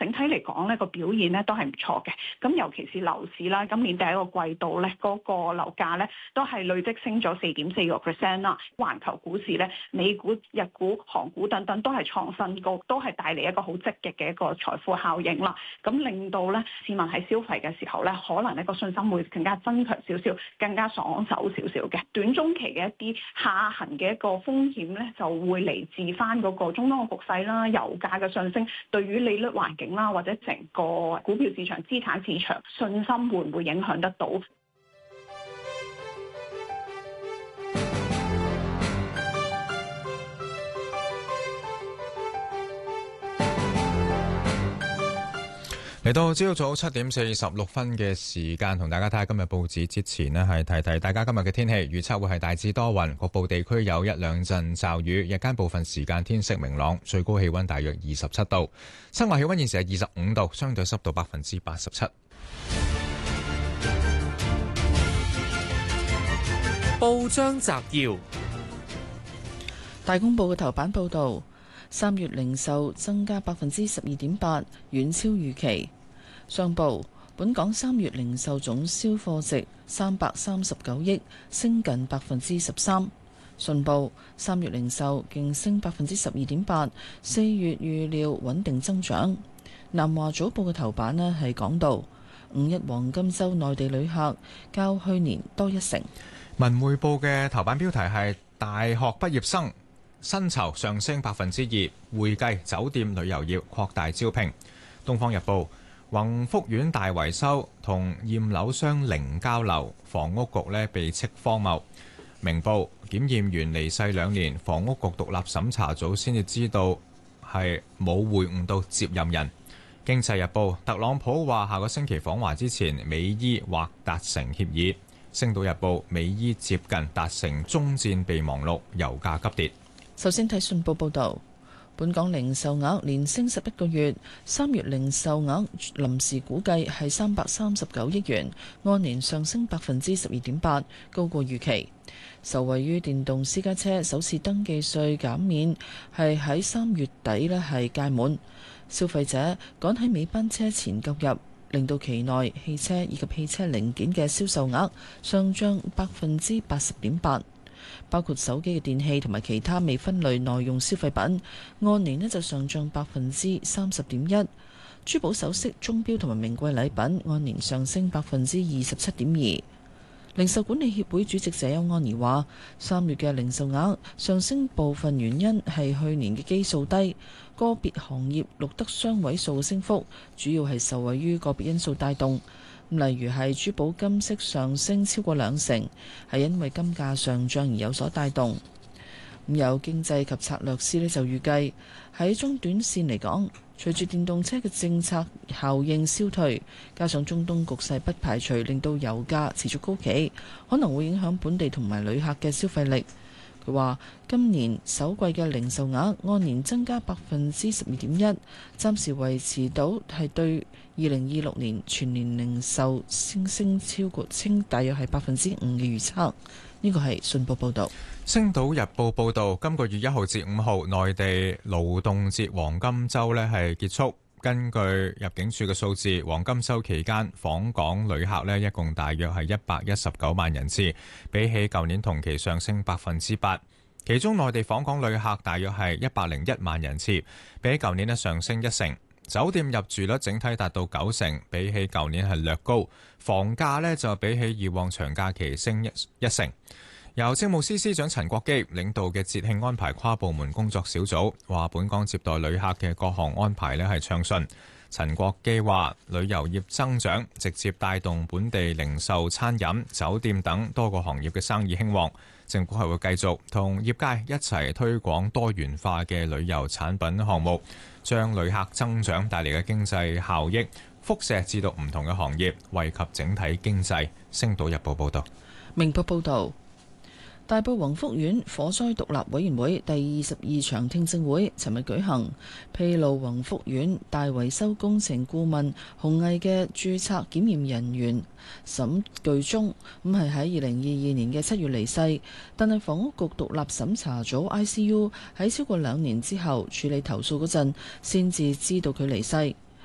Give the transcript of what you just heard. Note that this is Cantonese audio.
整體嚟講咧個表現咧都係唔錯嘅。咁尤其是樓市啦，今年第一個季度咧嗰個樓價咧都係累積升咗4.4%啦。環球股市咧，美股、日股、韓股等等都係創新高，都係帶嚟一個好積極嘅一個財富效應啦。咁令到咧市民喺消費嘅時候咧，可能呢個信心會更加增強少少，更加爽手少少嘅。短中期嘅一啲下行嘅一個風險咧，就會嚟自翻嗰個中東嘅局勢啦、油價嘅上升，對於利率環境啦，或者整個股票市場、資產市場信心會唔會影響得到？ 嚟到朝早7:46嘅時間，同大家睇下今日報紙之前呢，係提提大家今日嘅天氣預測會係大致多雲，局部地區有一兩陣驟雨，日間部分時間天色明朗，最高氣溫大約27度，室外氣溫現時係25度，相對濕度87%。 報章摘要： 大公報嘅頭版報道，3月零售增加12.8%，遠超預期。上報本港3月零售總銷貨值339億，升近13%。信報3月零售勁升12.8%，4月預料穩定增長。南華早報嘅頭版呢係講到5·1黃金週內地旅客較去年多1成。 文匯報嘅頭版標題係大學畢業生薪酬上升2%，會計、酒店、旅遊業擴大招聘。東方日報宏福苑大維修同驗樓商零交流，房屋局被斥荒謬。明報檢驗員離世2年，房屋局獨立審查組先至知道係冇會晤到接任人。經濟日報特朗普話下個星期訪華之前，美伊或達成協議。星島日報美伊接近達成終戰備忘錄，油價急跌。 首先睇信報報導，本港零售額連升11個月，3月零售額臨時估計係339億元，按年上升12.8%，高過預期。受惠於電動私家車首次登記稅減免係喺3月底係屆滿，消費者趕喺尾班車前購入，令到期內汽車以及汽車零件嘅銷售額上漲80.8%。包括手機嘅電器同埋其他未分類耐用消費品，按年就上漲30.1%。珠寶首飾、鐘錶同埋名貴禮品按年上升27.2%。零售管理協會主席謝邱安儀話：3月嘅零售額上升部分原因係去年嘅基數低，個別行業錄得雙位數嘅升幅，主要係受惠於個別因素帶動。例如係珠寶金飾上升超過2成，係因為金價上漲而有所帶動。有經濟及策略師就預計喺中短線嚟講，隨住電動車嘅政策效應消退，加上中東局勢不排除令到油價持續高企，可能會影響本地同埋旅客嘅消費力。佢話今年首季嘅零售額按年增加12.1%，暫時維持到係對2026年全年零售升超過大約係5%嘅預測。呢個係信報報導。 星島日報報導，今個月1號至5號內地勞動節黃金週係結束。根據入境處嘅數字，黃金週期間訪港旅客一共大約係119萬人次，比起舊年同期上升8%。其中內地訪港旅客大約係101萬人次，比起舊年上升1成。酒店入住率整體達到9成，比起舊年係略高。房價就比起以往長假期升一成。由政務司司長陳國基領導嘅節慶安排跨部門工作小組話，本港接待旅客嘅各項安排係暢順。陳國基話，旅遊業增長直接帶動本地零售、餐飲、酒店等多個行業嘅生意興旺。政府係會繼續同業界一齊推廣多元化嘅旅遊產品項目，將旅客增長帶嚟嘅經濟效益輻射至到唔同嘅行業，惠及整體經濟。星島日報報道。 明報報導。大埔宏福苑火災獨立委員會第22場聽證會尋日舉行，披露宏福苑大維修工程顧問鴻毅嘅註冊檢驗人員沈巨忠係喺2022年嘅7月離世，但係房屋局獨立審查組 ICU 喺超過2年之後處理投訴嗰陣，先至知道佢離世。